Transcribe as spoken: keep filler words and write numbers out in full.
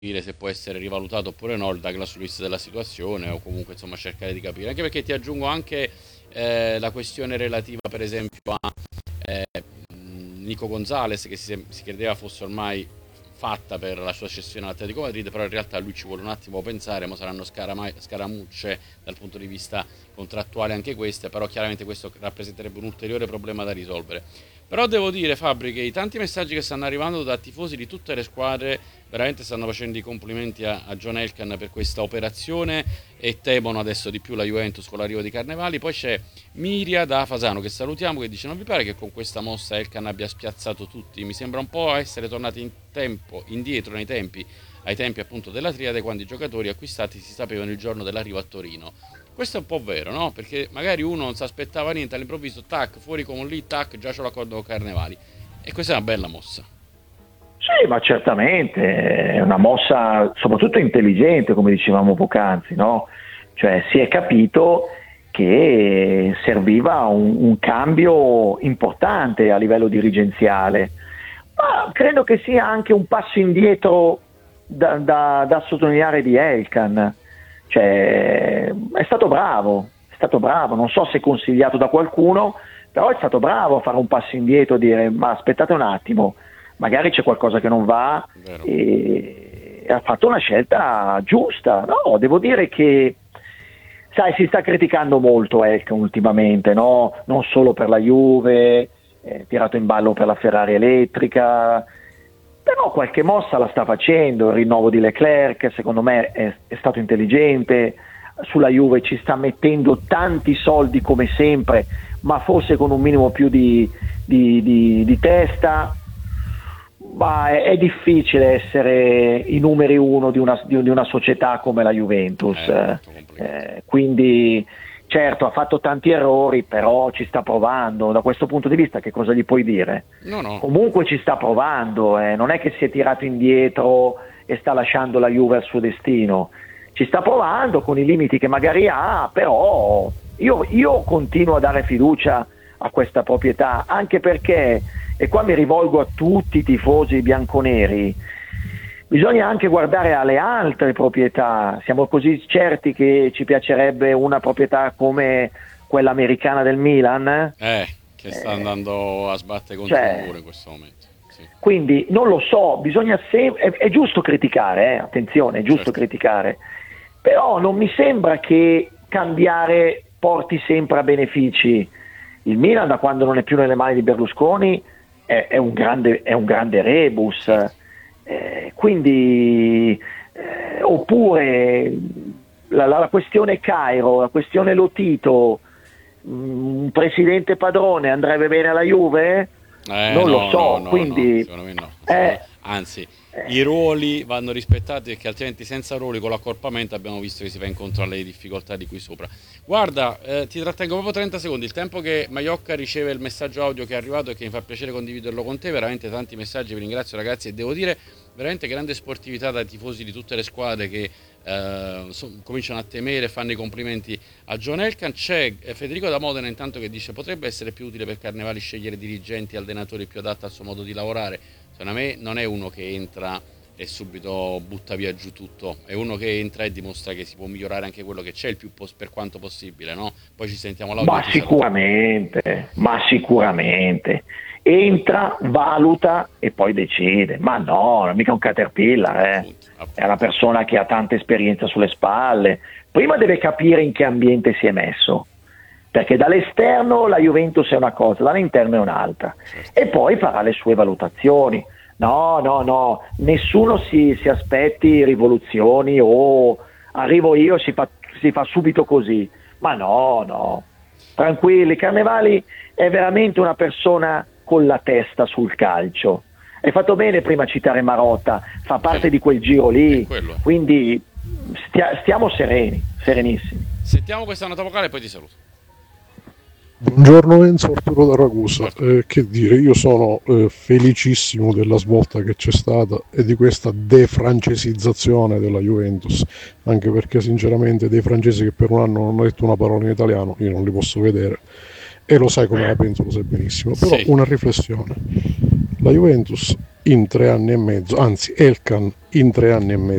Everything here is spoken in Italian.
se può essere rivalutato oppure no il Douglas Luiz della situazione, o comunque insomma cercare di capire, anche perché ti aggiungo anche eh, la questione relativa per esempio a eh, Nico Gonzalez, che si, si credeva fosse ormai fatta per la sua cessione all'Atletico Madrid, però in realtà lui ci vuole un attimo pensare, ma saranno scarama- scaramucce dal punto di vista contrattuale anche queste, però chiaramente questo rappresenterebbe un ulteriore problema da risolvere. Però devo dire, Fabri, che i tanti messaggi che stanno arrivando da tifosi di tutte le squadre veramente stanno facendo i complimenti a, a John Elkann per questa operazione, e temono adesso di più la Juventus con l'arrivo di Carnevali. Poi c'è Miria da Fasano, che salutiamo, che dice: non vi pare che con questa mossa Elkann abbia spiazzato tutti? Mi sembra un po' essere tornati in tempo, indietro nei tempi, ai tempi appunto della triade, quando i giocatori acquistati si sapevano il giorno dell'arrivo a Torino. Questo è un po' vero, no? Perché magari uno non si aspettava niente, all'improvviso, tac, fuori con lì, tac, già c'ho l'accordo con Carnevali. E questa è una bella mossa. Sì, ma certamente è una mossa soprattutto intelligente, come dicevamo poc'anzi, no? Cioè si è capito che serviva un, un cambio importante a livello dirigenziale, ma credo che sia anche un passo indietro da, da, da sottolineare di Elkann. Cioè, è stato bravo, è stato bravo, non so se consigliato da qualcuno, però è stato bravo a fare un passo indietro, a dire: ma aspettate un attimo, magari c'è qualcosa che non va, e, e ha fatto una scelta giusta. No, devo dire che, sai, si sta criticando molto Elkann ultimamente, no? Non solo per la Juve, eh, tirato in ballo per la Ferrari elettrica, però qualche mossa la sta facendo. Il rinnovo di Leclerc secondo me è, è stato intelligente, sulla Juve ci sta mettendo tanti soldi come sempre, ma forse con un minimo più di, di, di, di testa. Ma è, è difficile essere i numeri uno di una, di, di una società come la Juventus, eh, eh, quindi certo ha fatto tanti errori, però ci sta provando. Da questo punto di vista che cosa gli puoi dire? No, no. Comunque ci sta provando, eh. Non è che si è tirato indietro e sta lasciando la Juve al suo destino, ci sta provando con i limiti che magari ha, però io, io continuo a dare fiducia a questa proprietà, anche perché, e qua mi rivolgo a tutti i tifosi bianconeri, bisogna anche guardare alle altre proprietà. Siamo così certi che ci piacerebbe una proprietà come quella americana del Milan? Eh, che sta andando a sbattere contro cioè, il muro in questo momento. Sì. Quindi non lo so, bisogna sem- è, è giusto criticare, eh? Attenzione, è giusto certo. criticare, però non mi sembra che cambiare porti sempre a benefici. Il Milan, da quando non è più nelle mani di Berlusconi, è, è, un, grande, è un grande rebus. Eh, quindi eh, oppure la, la, la questione Cairo, la questione Lotito, un presidente padrone andrebbe bene alla Juve? Eh, non no, lo so, no, no, quindi no, secondo me no. eh, anzi eh. i ruoli vanno rispettati, perché altrimenti senza ruoli con l'accorpamento abbiamo visto che si va incontro alle difficoltà di qui sopra. Guarda, eh, ti trattengo proprio trenta secondi, il tempo che Maiocca riceve il messaggio audio che è arrivato e che mi fa piacere condividerlo con te. Veramente tanti messaggi, vi ringrazio ragazzi, e devo dire veramente grande sportività dai tifosi di tutte le squadre che eh, so, cominciano a temere e fanno i complimenti a John Elkann. C'è eh, Federico da Modena intanto che dice: potrebbe essere più utile per Carnevali scegliere dirigenti e allenatori più adatti al suo modo di lavorare. Secondo me non è uno che entra e subito butta via giù tutto, è uno che entra e dimostra che si può migliorare anche quello che c'è il più pos- per quanto possibile, no? Poi ci sentiamo l'audio. Ma sicuramente, ma sicuramente entra, valuta e poi decide. Ma no, non è mica un caterpillar, eh. Appunto, appunto. È una persona che ha tanta esperienza sulle spalle. Prima deve capire in che ambiente si è messo, perché dall'esterno la Juventus è una cosa, dall'interno è un'altra, certo. E poi farà le sue valutazioni. No, no, no, nessuno si, si aspetti rivoluzioni o arrivo io e si fa, si fa subito così. Ma no, no, tranquilli. Carnevali è veramente una persona con la testa sul calcio. Hai fatto bene prima a citare Marotta, fa parte di quel giro lì, quindi stia, stiamo sereni, serenissimi. Sentiamo questa nota vocale e poi ti saluto. Buongiorno Enzo, Arturo da Ragusa. Eh, che dire, io sono eh, felicissimo della svolta che c'è stata e di questa defrancesizzazione della Juventus, anche perché sinceramente dei francesi che per un anno non hanno detto una parola in italiano io non li posso vedere, e lo sai come la penso, lo sai benissimo. Però sì. Una riflessione: la Juventus in tre anni e mezzo, anzi Elkan in tre anni e mezzo.